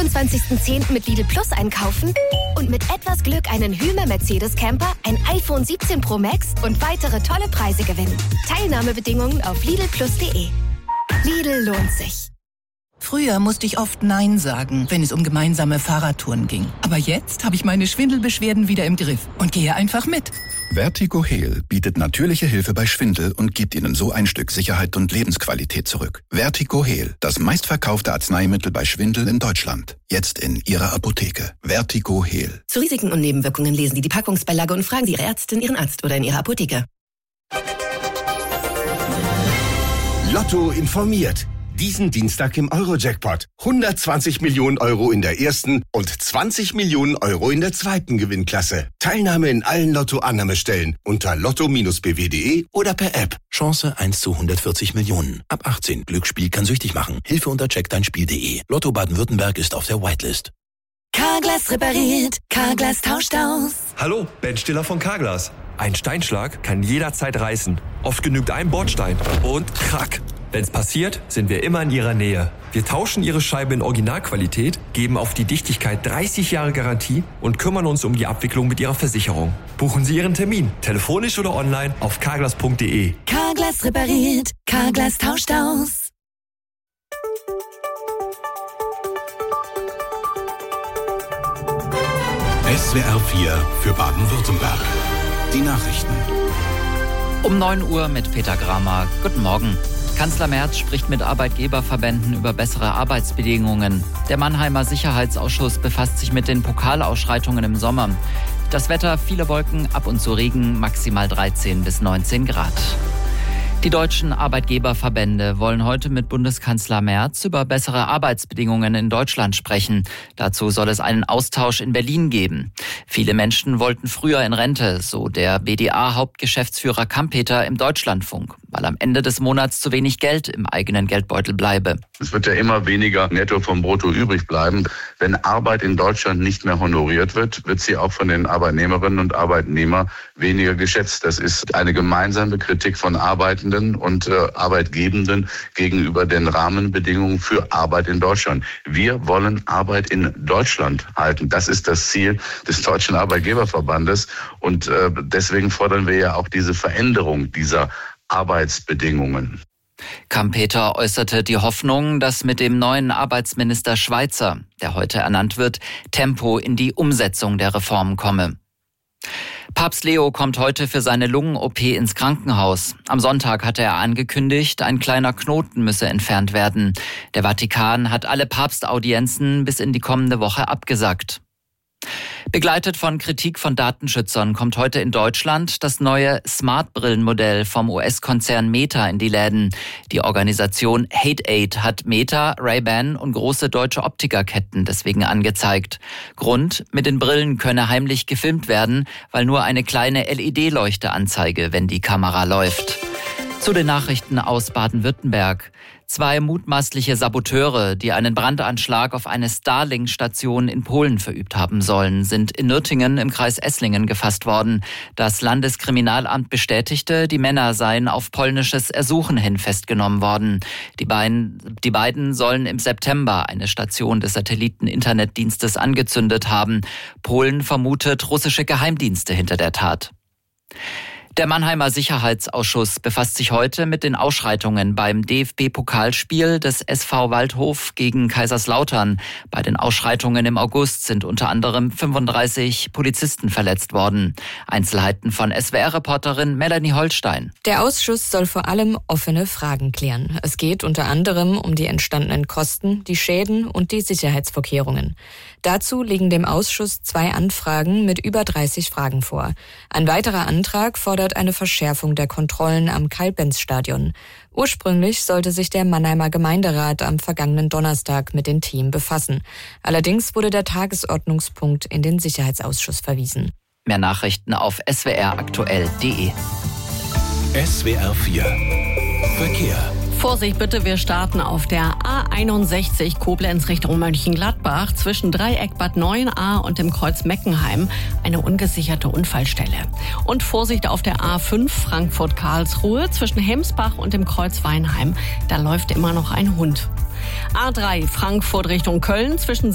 24.10. mit Lidl Plus einkaufen und mit etwas Glück einen Hymer Mercedes Camper, ein iPhone 17 Pro Max und weitere tolle Preise gewinnen. Teilnahmebedingungen auf lidlplus.de. Lidl lohnt sich. Früher musste ich oft Nein sagen, wenn es um gemeinsame Fahrradtouren ging. Aber jetzt habe ich meine Schwindelbeschwerden wieder im Griff und gehe einfach mit. Vertigo Heal bietet natürliche Hilfe bei Schwindel und gibt Ihnen so ein Stück Sicherheit und Lebensqualität zurück. Vertigo Heal, das meistverkaufte Arzneimittel bei Schwindel in Deutschland. Jetzt in Ihrer Apotheke. Vertigo Heal. Zu Risiken und Nebenwirkungen lesen Sie die Packungsbeilage und fragen Sie Ihre Ärztin, Ihren Arzt oder in Ihrer Apotheke. Lotto informiert. Diesen Dienstag im Euro-Jackpot. 120 Millionen Euro in der ersten und 20 Millionen Euro in der zweiten Gewinnklasse. Teilnahme in allen Lotto-Annahmestellen unter lotto-bw.de oder per App. Chance 1 zu 140 Millionen. Ab 18. Glücksspiel kann süchtig machen. Hilfe unter checkdeinspiel.de. Lotto Baden-Württemberg ist auf der Whitelist. Carglass repariert. Carglass tauscht aus. Hallo, Ben Stiller von Carglass. Ein Steinschlag kann jederzeit reißen. Oft genügt ein Bordstein und krack. Wenn's passiert, sind wir immer in Ihrer Nähe. Wir tauschen Ihre Scheibe in Originalqualität, geben auf die Dichtigkeit 30 Jahre Garantie und kümmern uns um die Abwicklung mit Ihrer Versicherung. Buchen Sie Ihren Termin, telefonisch oder online auf carglass.de. Carglass repariert. Carglass tauscht aus. SWR 4 für Baden-Württemberg. Die Nachrichten. Um 9 Uhr mit Peter Gramer. Guten Morgen. Kanzler Merz spricht mit Arbeitgeberverbänden über bessere Arbeitsbedingungen. Der Mannheimer Sicherheitsausschuss befasst sich mit den Pokalausschreitungen im Sommer. Das Wetter, viele Wolken, ab und zu Regen, maximal 13 bis 19 Grad. Die deutschen Arbeitgeberverbände wollen heute mit Bundeskanzler Merz über bessere Arbeitsbedingungen in Deutschland sprechen. Dazu soll es einen Austausch in Berlin geben. Viele Menschen wollten früher in Rente, so der BDA-Hauptgeschäftsführer Kampeter im Deutschlandfunk, weil am Ende des Monats zu wenig Geld im eigenen Geldbeutel bleibe. Es wird ja immer weniger netto vom Brutto übrig bleiben. Wenn Arbeit in Deutschland nicht mehr honoriert wird, wird sie auch von den Arbeitnehmerinnen und Arbeitnehmern weniger geschätzt. Das ist eine gemeinsame Kritik von Arbeitenden und Arbeitgebenden gegenüber den Rahmenbedingungen für Arbeit in Deutschland. Wir wollen Arbeit in Deutschland halten. Das ist das Ziel des Deutschen Arbeitgeberverbandes. Und deswegen fordern wir ja auch diese Veränderung dieser Arbeitsbedingungen. Kampeter äußerte die Hoffnung, dass mit dem neuen Arbeitsminister Schweizer, der heute ernannt wird, Tempo in die Umsetzung der Reform komme. Papst Leo kommt heute für seine Lungen-OP ins Krankenhaus. Am Sonntag hatte er angekündigt, ein kleiner Knoten müsse entfernt werden. Der Vatikan hat alle Papstaudienzen bis in die kommende Woche abgesagt. Begleitet von Kritik von Datenschützern kommt heute in Deutschland das neue Smart-Brillenmodell vom US-Konzern Meta in die Läden. Die Organisation Hate-Aid hat Meta, Ray-Ban und große deutsche Optikerketten deswegen angezeigt. Grund: mit den Brillen könne heimlich gefilmt werden, weil nur eine kleine LED-Leuchte anzeige, wenn die Kamera läuft. Zu den Nachrichten aus Baden-Württemberg. 2 mutmaßliche Saboteure, die einen Brandanschlag auf eine Starlink-Station in Polen verübt haben sollen, sind in Nürtingen im Kreis Esslingen gefasst worden. Das Landeskriminalamt bestätigte, die Männer seien auf polnisches Ersuchen hin festgenommen worden. Die beiden sollen im September eine Station des Satelliten-Internetdienstes angezündet haben. Polen vermutet russische Geheimdienste hinter der Tat. Der Mannheimer Sicherheitsausschuss befasst sich heute mit den Ausschreitungen beim DFB-Pokalspiel des SV Waldhof gegen Kaiserslautern. Bei den Ausschreitungen im August sind unter anderem 35 Polizisten verletzt worden. Einzelheiten von SWR-Reporterin Melanie Holstein. Der Ausschuss soll vor allem offene Fragen klären. Es geht unter anderem um die entstandenen Kosten, die Schäden und die Sicherheitsvorkehrungen. Dazu liegen dem Ausschuss 2 Anfragen mit über 30 Fragen vor. Ein weiterer Antrag fordert eine Verschärfung der Kontrollen am Karl-Benz-Stadion. Ursprünglich sollte sich der Mannheimer Gemeinderat am vergangenen Donnerstag mit dem Themen befassen. Allerdings wurde der Tagesordnungspunkt in den Sicherheitsausschuss verwiesen. Mehr Nachrichten auf swraktuell.de. SWR 4 Verkehr. Vorsicht bitte, wir starten auf der A61 Koblenz Richtung Mönchengladbach zwischen Dreieck Bad 9a und dem Kreuz Meckenheim eine ungesicherte Unfallstelle. Und Vorsicht auf der A5 Frankfurt-Karlsruhe zwischen Hemsbach und dem Kreuz Weinheim, da läuft immer noch ein Hund. A3 Frankfurt Richtung Köln zwischen